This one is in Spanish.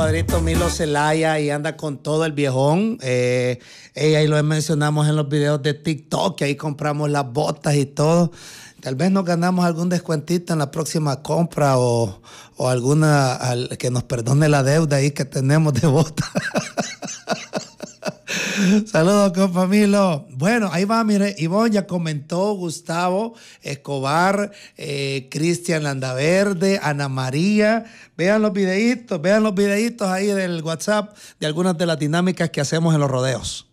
compadrito Milo Zelaya y anda con todo el viejón. Ahí lo mencionamos en los videos de TikTok, que ahí compramos las botas y todo. Tal vez nos ganamos algún descuentito en la próxima compra o alguna que nos perdone la deuda ahí que tenemos de botas. Saludos, compa Milo. Bueno, ahí va, mire, Ivonne ya comentó, Gustavo Escobar, Cristian Landaverde, Ana María. Vean los videitos ahí del WhatsApp de algunas de las dinámicas que hacemos en los rodeos.